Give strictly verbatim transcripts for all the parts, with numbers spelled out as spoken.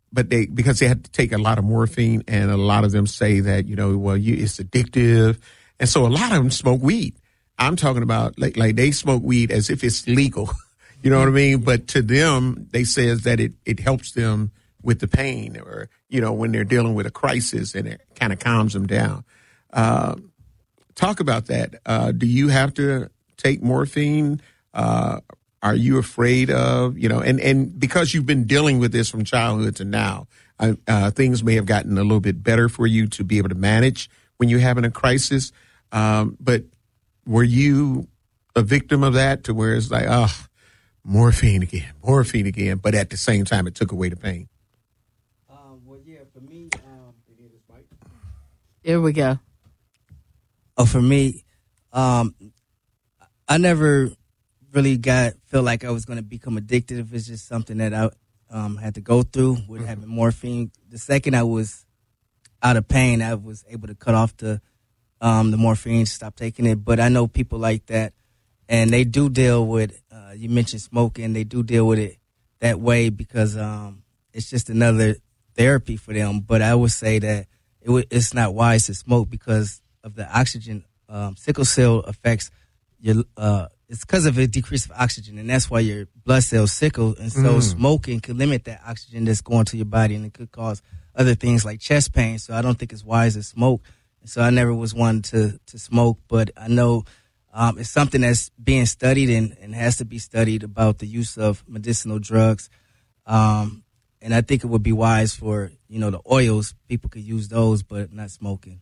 but they because they had to take a lot of morphine, and a lot of them say that you know, well, you, it's addictive, and so a lot of them smoke weed. I'm talking about like like they smoke weed as if it's legal, you know what I mean? But to them, they says that it it helps them with the pain, or you know, when they're dealing with a crisis, and it kind of calms them down. Uh, talk about that. Uh, do you have to take morphine? Uh, are you afraid of, you know, and, and because you've been dealing with this from childhood to now, uh, uh, things may have gotten a little bit better for you to be able to manage when you're having a crisis. Um, but were you a victim of that to where it's like, oh, morphine again, morphine again, but at the same time, it took away the pain? Um, well, yeah, for me, um, here we go. Oh, for me, um, I never really got feel like I was going to become addicted. If it's just something that I um, had to go through with mm-hmm. having morphine. The second I was out of pain, I was able to cut off the um, the morphine, stop taking it. But I know people like that, and they do deal with. Uh, you mentioned smoking; they do deal with it that way because um, it's just another therapy for them. But I would say that it w- it's not wise to smoke because of the oxygen. Um, sickle cell affects your. Uh, It's because of a decrease of oxygen, and that's why your blood cells sickle. And so mm. smoking could limit that oxygen that's going to your body, and it could cause other things like chest pain. So I don't think it's wise to smoke. And so I never was one to, to smoke, but I know um, it's something that's being studied and, and has to be studied about the use of medicinal drugs. Um, and I think it would be wise for, you know, the oils, people could use those, but not smoking.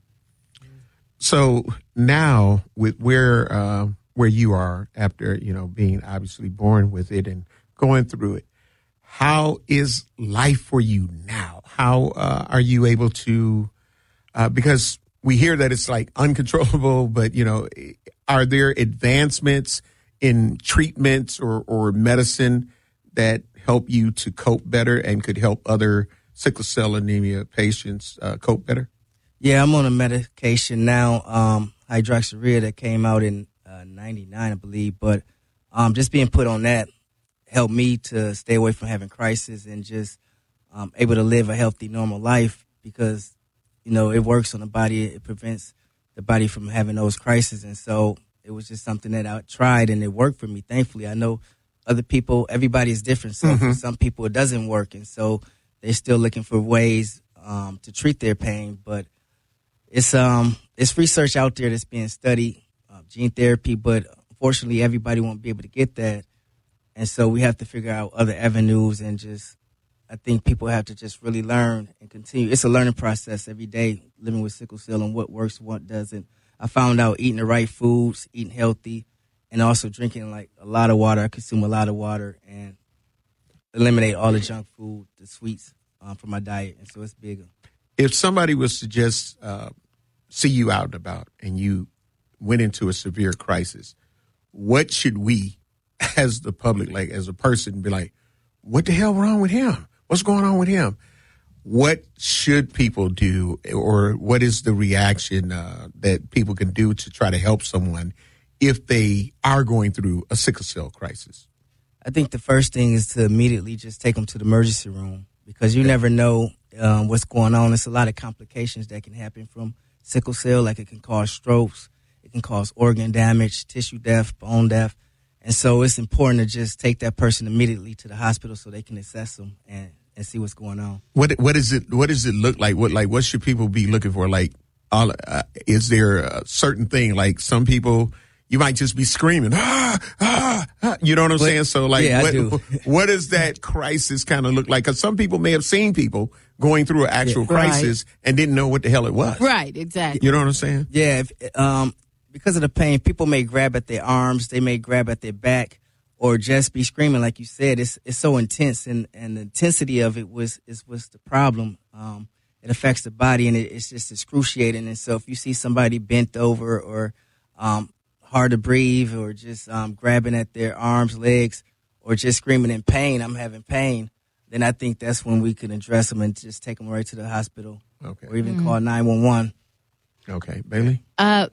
So now with where... Uh where you are after, you know, being obviously born with it and going through it, how is life for you now? How uh, are you able to, uh, because we hear that it's like uncontrollable, but, you know, are there advancements in treatments or, or medicine that help you to cope better and could help other sickle cell anemia patients uh, cope better? Yeah, I'm on a medication now, um, hydroxyurea, that came out in Uh, ninety-nine, I believe, but um, just being put on that helped me to stay away from having crisis and just um, able to live a healthy, normal life because, you know, it works on the body. It prevents the body from having those crises. And so it was just something that I tried and it worked for me. Thankfully, I know other people, everybody is different. So mm-hmm. for some people, it doesn't work. And so they're still looking for ways um, to treat their pain. But it's um it's research out there that's being studied. Gene therapy, but unfortunately everybody won't be able to get that. And so we have to figure out other avenues and just, I think people have to just really learn and continue. It's a learning process every day, living with sickle cell and what works, what doesn't. I found out eating the right foods, eating healthy, and also drinking like a lot of water. I consume a lot of water and eliminate all the junk food, the sweets um, from my diet. And so it's bigger. If somebody was to just uh, see you out and about and you went into a severe crisis, what should we, as the public, like as a person, be like, what the hell wrong with him? What's going on with him? What should people do, or what is the reaction uh, that people can do to try to help someone if they are going through a sickle cell crisis? I think the first thing is to immediately just take them to the emergency room because you okay. never know um, what's going on. There's a lot of complications that can happen from sickle cell, like it can cause strokes. It can cause organ damage, tissue death, bone death. And so it's important to just take that person immediately to the hospital so they can assess them and, and see what's going on. What what is it? What does it look like? What like what should people be looking for? Like, all, uh, is there a certain thing? Like some people, you might just be screaming, ah, ah, ah. You know what I'm but, saying? So like, yeah, what, I do. what does that crisis kind of look like? Because some people may have seen people going through an actual yeah, crisis right. and didn't know what the hell it was. Right, exactly. You know what I'm saying? Yeah. If, um. Because of the pain, people may grab at their arms, they may grab at their back, or just be screaming, like you said. It's it's so intense, and, and the intensity of it was is what's the problem. Um, it affects the body, and it, it's just excruciating. And so if you see somebody bent over or um, hard to breathe, or just um, grabbing at their arms, legs, or just screaming in pain, I'm having pain, then I think that's when we can address them and just take them right to the hospital, okay. or even mm-hmm. call nine one one. Okay. Bailey? Uh.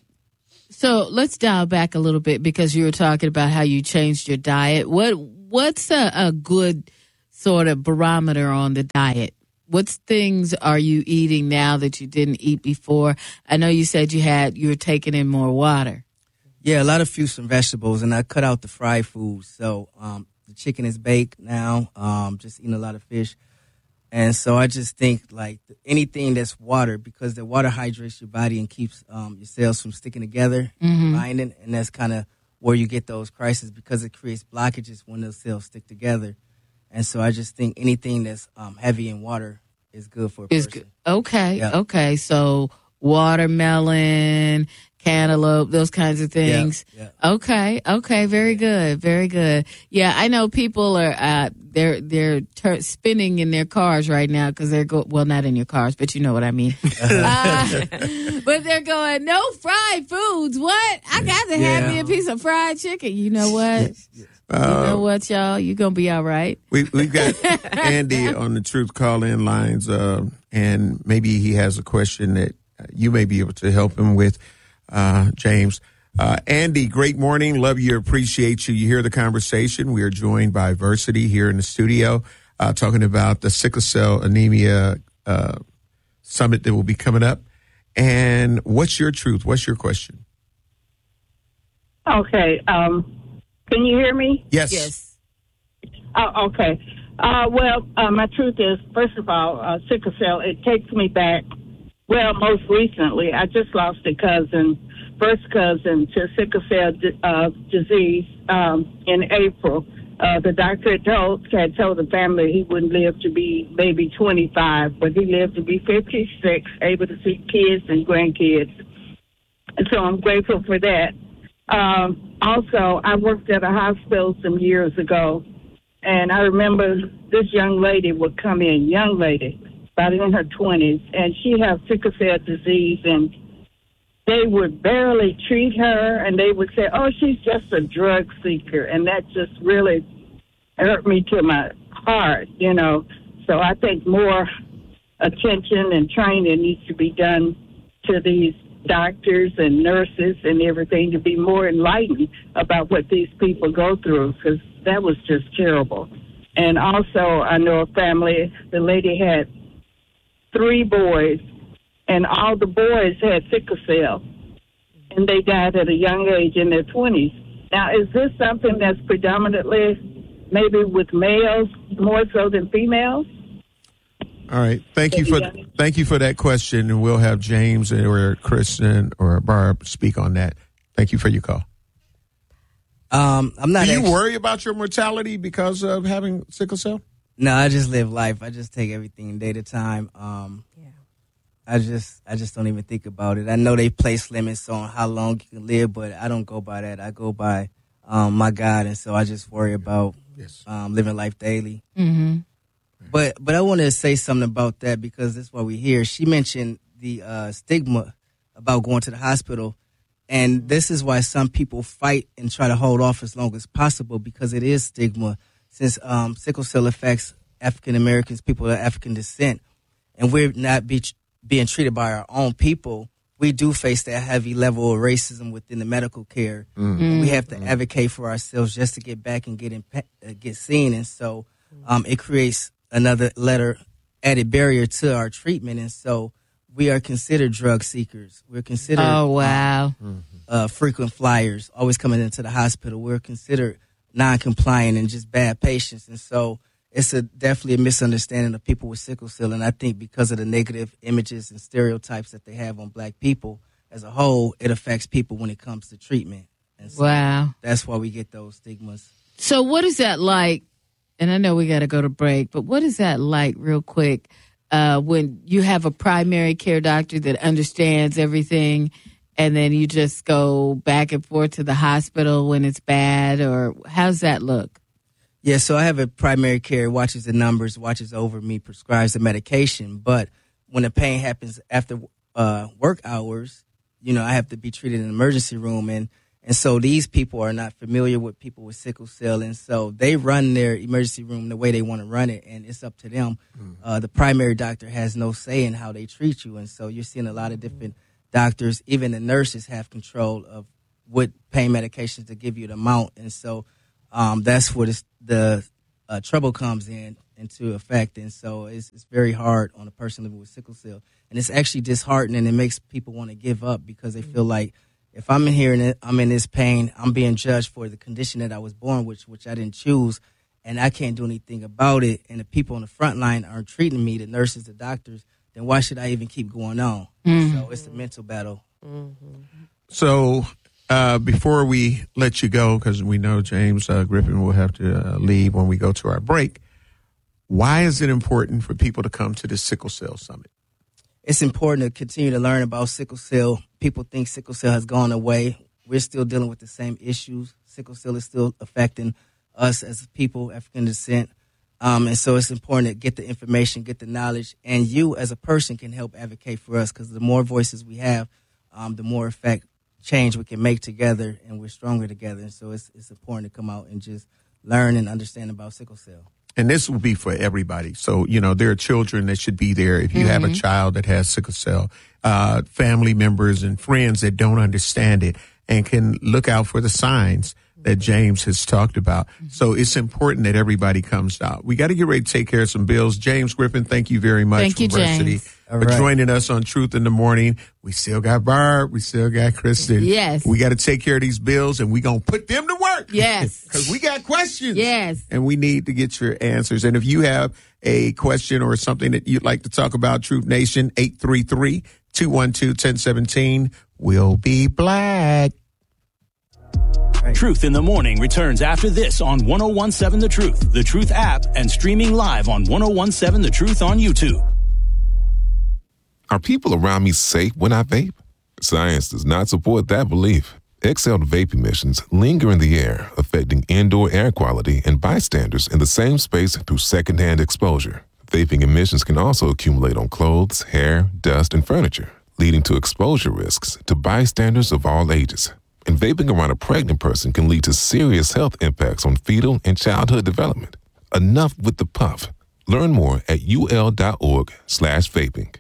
So let's dial back a little bit because you were talking about how you changed your diet. What What's a, a good sort of barometer on the diet what things are you eating now that you didn't eat before? I know you said you had you were taking in more water. Yeah, a lot of fruits and vegetables, and I cut out the fried foods. So um, the chicken is baked now. Um, just eating a lot of fish. And so I just think, like, anything that's water, because the water hydrates your body and keeps um, your cells from sticking together, Mm-hmm. binding, and that's kind of where you get those crises because it creates blockages when those cells stick together. And so I just think anything that's um, heavy in water is good for a Is person. good. Okay, Yeah. okay. So watermelon, cantaloupe, those kinds of things. Yeah, yeah. Okay, okay. Very good, very good. Yeah, I know people are uh, they're they're ter- spinning in their cars right now because they're go well, not in your cars, but you know what I mean. uh, but they're going no fried foods. What? I got to have Yeah. me a piece of fried chicken. You know what? You know what, y'all? You gonna be all right. We, we've got Andy on the Truth Call-In lines, uh, and maybe he has a question that you may be able to help him with, uh, James. Uh, Andy, great morning. Love you, appreciate you. You hear the conversation. We are joined by Versity here in the studio, uh, talking about the sickle cell anemia uh, summit that will be coming up. And what's your truth? What's your question? Okay. Um, can you hear me? Yes. Yes. Oh, okay. Uh, well, uh, my truth is, first of all, uh, sickle cell, it takes me back. Well, most recently, I just lost a cousin, first cousin to sickle cell uh, disease um, in April. Uh, the doctor had told, had told the family he wouldn't live to be maybe twenty-five, but he lived to be fifty-six, able to see kids and grandkids. And so I'm grateful for that. Um, also, I worked at a hospital some years ago, and I remember this young lady would come in, young lady, about in her twenties, and she had sickle cell disease, and they would barely treat her, and they would say, oh, she's just a drug seeker, and that just really hurt me to my heart, you know. So I think more attention and training needs to be done to these doctors and nurses and everything to be more enlightened about what these people go through, because that was just terrible. And also, I know a family, the lady had three boys, and all the boys had sickle cell, and they died at a young age in their twenties. Now, is this something that's predominantly maybe with males more so than females? All right. Thank you for thank you for that question, and we'll have James or Kristen or Barb speak on that. Thank you for your call. Um, I'm not. Do you actually, worry about your mortality because of having sickle cell? No, I just live life. I just take everything day to time. Um, yeah. I just, I just don't even think about it. I know they place limits on how long you can live, but I don't go by that. I go by um, my God, and so I just worry about Yes. um, living life daily. Mm-hmm. But, but I wanted to say something about that because that's why we're here. She mentioned the uh, stigma about going to the hospital, and this is why some people fight and try to hold off as long as possible because it is stigma. Since um, sickle cell affects African Americans, people of African descent, and we're not be, being treated by our own people, we do face that heavy level of racism within the medical care. Mm-hmm. We have to mm-hmm. advocate for ourselves just to get back and get in, uh, get seen, and so um, it creates another letter added barrier to our treatment, and so we are considered drug seekers. We're considered oh wow um, uh, frequent flyers, always coming into the hospital. We're considered non-compliant and just bad patients, and so it's a definitely a misunderstanding of people with sickle cell. And I think because of the negative images and stereotypes that they have on black people as a whole, it affects people when it comes to treatment. And so wow that's why we get those stigmas. So what is that like? And I know we got to go to break, but what is that like, real quick, uh, when you have a primary care doctor that understands everything, and then you just go back and forth to the hospital when it's bad, or how's that look? Yeah, so I have a primary care, watches the numbers, watches over me, prescribes the medication. But when the pain happens after uh, work hours, you know, I have to be treated in an emergency room. And, and so these people are not familiar with people with sickle cell. And so they run their emergency room the way they want to run it, and it's up to them. Mm. Uh, the primary doctor has no say in how they treat you. And so you're seeing a lot of different doctors. Even the nurses have control of what pain medications to give you the amount. And so Um, that's where the, the uh, trouble comes in. into effect. And so it's, it's very hard on a person living with sickle cell. And it's actually disheartening. It makes people want to give up because they feel like if I'm in here and I'm in this pain, I'm being judged for the condition that I was born with, which I didn't choose, and I can't do anything about it. And the people on the front line aren't treating me, the nurses, the doctors, then why should I even keep going on? Mm-hmm. So it's a mental battle. Mm-hmm. So uh, before we let you go, because we know James uh, Griffin will have to uh, leave when we go to our break, why is it important for people to come to the Sickle Cell Summit? It's important to continue to learn about sickle cell. People think sickle cell has gone away. We're still dealing with the same issues. Sickle cell is still affecting us as people, African descent. Um, and so it's important to get the information, get the knowledge, and you as a person can help advocate for us because the more voices we have, um, the more effect change we can make together, and we're stronger together. And so it's, it's important to come out and just learn and understand about sickle cell. And this will be for everybody. So, you know, there are children that should be there. If you mm-hmm. have a child that has sickle cell, uh, family members and friends that don't understand it and can look out for the signs that James has talked about. Mm-hmm. So it's important that everybody comes out. We got to get ready to take care of some bills. James Griffin, thank you very much thank you, from Varsity James. for right. joining us on Truth in the Morning. We still got Barb. We still got Kristen. Yes. We got to take care of these bills, and we're going to put them to work. Yes. Because we got questions. Yes. And we need to get your answers. And if you have a question or something that you'd like to talk about, Truth Nation, eight three three, two one two, one zero one seven. We'll be black. Right. Truth in the Morning returns after this on one oh one seven The Truth, The Truth app, and streaming live on one oh one seven The Truth on YouTube. Are people around me safe when I vape? Science does not support that belief. Exhaled vape emissions linger in the air, affecting indoor air quality and bystanders in the same space through secondhand exposure. Vaping emissions can also accumulate on clothes, hair, dust, and furniture, leading to exposure risks to bystanders of all ages. And vaping around a pregnant person can lead to serious health impacts on fetal and childhood development. Enough with the puff. Learn more at ul.org slash vaping.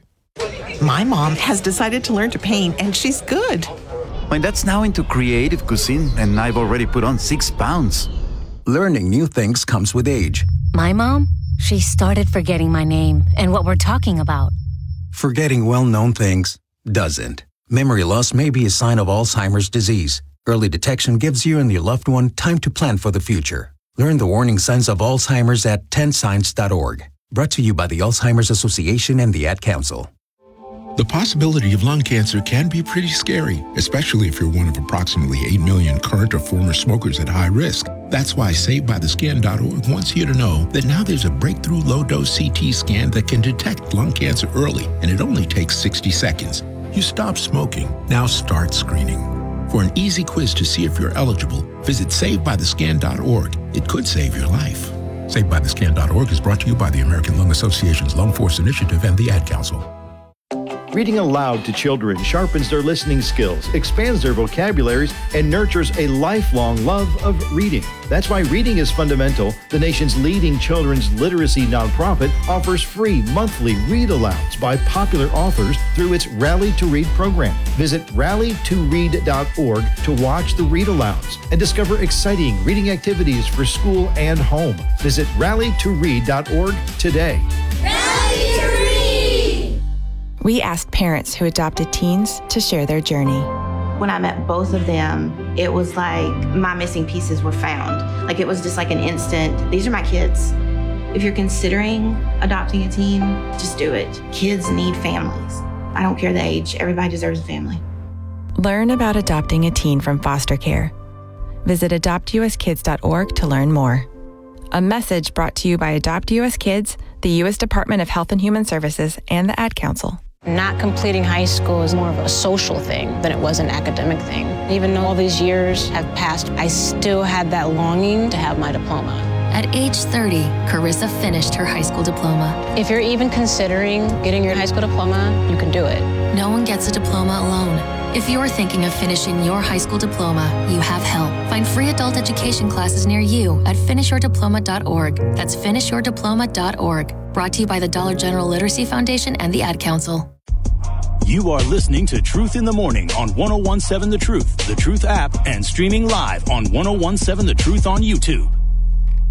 My mom has decided to learn to paint, and she's good. My dad's now into creative cuisine, and I've already put on six pounds. Learning new things comes with age. My mom, she started forgetting my name and what we're talking about. Forgetting well-known things doesn't. Memory loss may be a sign of Alzheimer's disease. Early detection gives you and your loved one time to plan for the future. Learn the warning signs of Alzheimer's at ten signs dot org. Brought to you by the Alzheimer's Association and the Ad Council. The possibility of lung cancer can be pretty scary, especially if you're one of approximately eight million current or former smokers at high risk. That's why Saved By The Skin dot org wants you to know that now there's a breakthrough low-dose C T scan that can detect lung cancer early, and it only takes sixty seconds. You stop smoking. Now start screening. For an easy quiz to see if you're eligible, visit Saved By The Skin dot org. It could save your life. Saved By The Skin dot org is brought to you by the American Lung Association's Lung Force Initiative and the Ad Council. Reading aloud to children sharpens their listening skills, expands their vocabularies, and nurtures a lifelong love of reading. That's why Reading is Fundamental, the nation's leading children's literacy nonprofit, offers free monthly read-alouds by popular authors through its Rally to Read program. Visit rally to read dot org to watch the read-alouds and discover exciting reading activities for school and home. Visit rally to read dot org today. Rally to Read! We asked parents who adopted teens to share their journey. When I met both of them, it was like my missing pieces were found. Like it was just like an instant, these are my kids. If you're considering adopting a teen, just do it. Kids need families. I don't care the age, everybody deserves a family. Learn about adopting a teen from foster care. Visit adopt u s kids dot org to learn more. A message brought to you by Adopt U S Kids, the U S Department of Health and Human Services, and the Ad Council. Not completing high school is more of a social thing than it was an academic thing. Even though all these years have passed, I still had that longing to have my diploma. At age thirty, Carissa finished her high school diploma. If you're even considering getting your high school diploma, you can do it. No one gets a diploma alone. If you're thinking of finishing your high school diploma, you have help. Find free adult education classes near you at finish your diploma dot org. That's finish your diploma dot org. Brought to you by the Dollar General Literacy Foundation and the Ad Council. You are listening to Truth in the Morning on one oh one seven The Truth, The Truth app, and streaming live on one oh one seven The Truth on YouTube.